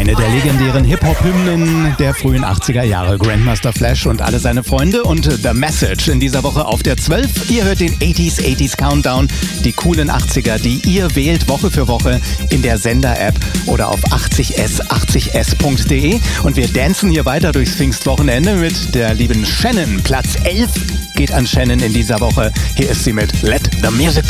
Eine der legendären Hip-Hop-Hymnen der frühen 80er Jahre. Grandmaster Flash und alle seine Freunde und The Message in dieser Woche auf der 12. Ihr hört den 80s Countdown, die coolen 80er, die ihr wählt Woche für Woche in der Sender-App oder auf 80s.de. Und wir dancen hier weiter durchs Pfingstwochenende mit der lieben Shannon. Platz 11 geht an Shannon in dieser Woche. Hier ist sie mit Let the Music